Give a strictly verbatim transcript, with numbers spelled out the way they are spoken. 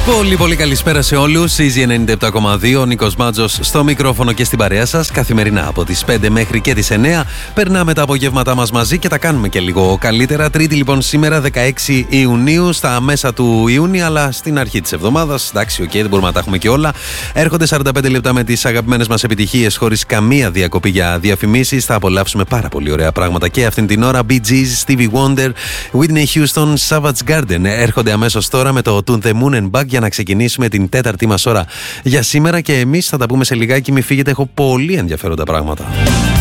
Πολύ πολύ καλησπέρα σε όλους. Easy ενενήντα επτά κόμμα δύο, ο Νίκος Μάτζος στο μικρόφωνο και στην παρέα σας. Καθημερινά από τις πέντε μέχρι και τις εννέα περνάμε τα απογεύματά μας μαζί και τα κάνουμε και λίγο καλύτερα. Τρίτη λοιπόν σήμερα δεκαέξι Ιουνίου, στα μέσα του Ιούνιου, αλλά στην αρχή της εβδομάδας. Εντάξει, οκ, okay, δεν μπορούμε να τα έχουμε και όλα. Έρχονται σαράντα πέντε λεπτά με τις αγαπημένες μας επιτυχίες χωρίς καμία διακοπή για διαφημίσεις. Θα απολαύσουμε πάρα πολύ ωραία πράγματα και αυτήν την ώρα. Bee Gees, Stevie Wonder, Whitney Houston, Savage Garden έρχονται αμέσως τώρα με το To The Moon and Back για να ξεκινήσουμε την τέταρτη μας ώρα για σήμερα και εμείς θα τα πούμε σε λιγάκι. Μη φύγετε, έχω πολύ ενδιαφέροντα πράγματα.